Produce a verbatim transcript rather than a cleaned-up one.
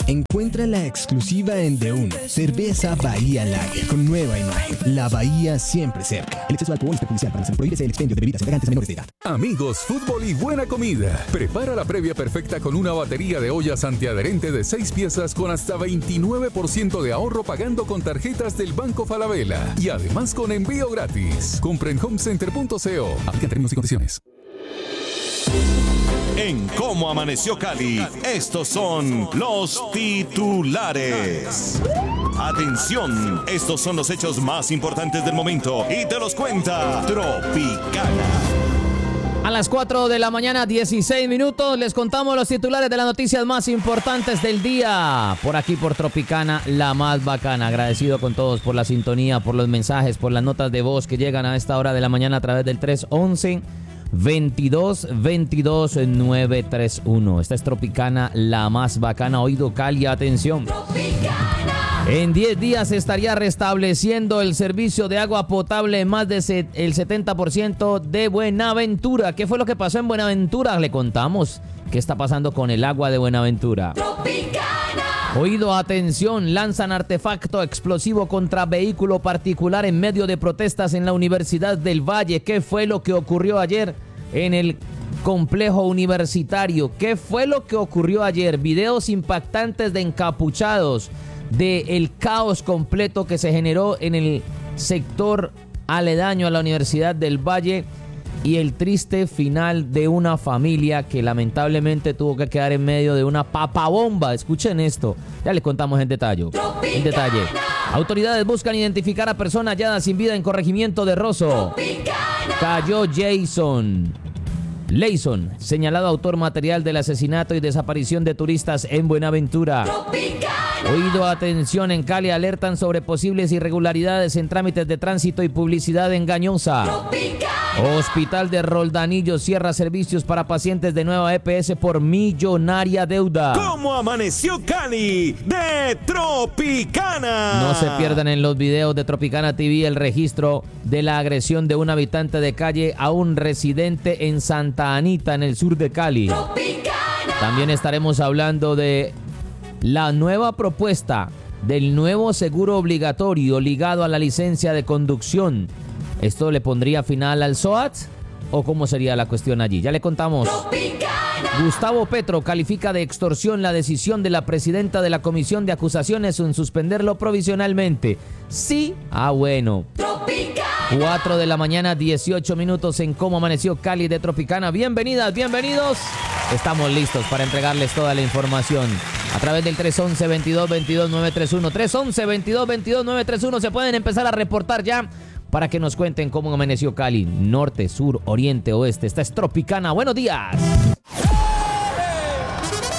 Encuentra la exclusiva en De Uno, cerveza Bahía Lager, con nueva imagen. La Bahía siempre cerca. El exceso de alcohol es perjudicial para la salud. Prohíbese el expendio de bebidas embriagantes a menores de edad. Amigos, fútbol y buena comida. Prepara la previa perfecta con una batería de ollas antiadherente de seis piezas con hasta veintinueve por ciento de ahorro pagando con tarjetas del Banco Falabella. Y además con envío gratis. Compra en homecenter punto co. Aplica términos y condiciones. En Cómo Amaneció Cali, estos son los titulares. Atención, estos son los hechos más importantes del momento y te los cuenta Tropicana. A las cuatro de la mañana, dieciséis minutos, les contamos los titulares de las noticias más importantes del día. Por aquí, por Tropicana, la más bacana. Agradecido con todos por la sintonía, por los mensajes, por las notas de voz que llegan a esta hora de la mañana a través del tres once, veintidós veintidós, nueve treinta y uno. Esta es Tropicana, la más bacana. Oído Cali, atención. Tropicana. En diez días estaría restableciendo el servicio de agua potable en más del setenta por ciento de Buenaventura. ¿Qué fue lo que pasó en Buenaventura? Le contamos qué está pasando con el agua de Buenaventura. Tropicana. Oído, atención, lanzan artefacto explosivo contra vehículo particular en medio de protestas en la Universidad del Valle. ¿Qué fue lo que ocurrió ayer en el complejo universitario? ¿Qué fue lo que ocurrió ayer? Videos impactantes de encapuchados, del caos completo que se generó en el sector aledaño a la Universidad del Valle y el triste final de una familia que lamentablemente tuvo que quedar en medio de una papabomba. Escuchen esto, ya les contamos en detalle. En detalle. Autoridades buscan identificar a persona hallada sin vida en corregimiento de Rosso. Cayó Jason Leison, señalado autor material del asesinato y desaparición de turistas en Buenaventura. Oído, atención, en Cali alertan sobre posibles irregularidades en trámites de tránsito y publicidad engañosa. Hospital de Roldanillo cierra servicios para pacientes de nueva E P S por millonaria deuda. ¿Cómo amaneció Cali de Tropicana? No se pierdan en los videos de Tropicana T V el registro de la agresión de un habitante de calle a un residente en Santa Anita, en el sur de Cali. Tropicana. También estaremos hablando de la nueva propuesta del nuevo seguro obligatorio ligado a la licencia de conducción. ¿Esto le pondría final al SOAT? ¿O cómo sería la cuestión allí? Ya le contamos. Tropicana. Gustavo Petro califica de extorsión la decisión de la presidenta de la Comisión de Acusaciones en suspenderlo provisionalmente. Sí, ah bueno. Tropicana. cuatro de la mañana, dieciocho minutos en Cómo Amaneció Cali de Tropicana. Bienvenidas, bienvenidos. Estamos listos para entregarles toda la información a través del tres once, veintidós veintidós, nueve treinta y uno. tres once, veintidós veintidós, nueve treinta y uno. Se pueden empezar a reportar ya para que nos cuenten cómo amaneció Cali, norte, sur, oriente, oeste. Esta es Tropicana. Buenos días.